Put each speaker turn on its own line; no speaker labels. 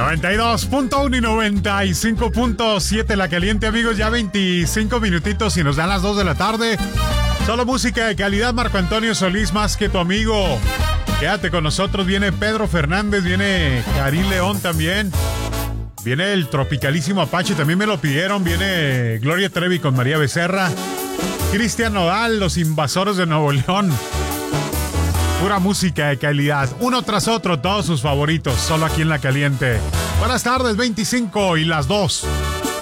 92.1 y 95.7 La Caliente, amigos. Ya 25 minutitos y nos dan las 2 de la tarde. Solo música de calidad. Marco Antonio Solís, más que tu amigo. Quédate con nosotros. Viene Pedro Fernández, viene Karim León también. Viene el tropicalísimo Apache, también me lo pidieron. Viene Gloria Trevi con María Becerra. Cristian Nodal, Los Invasores de Nuevo León. Pura música de calidad, uno tras otro, todos sus favoritos, solo aquí en La Caliente. Buenas tardes, 25 y las 2.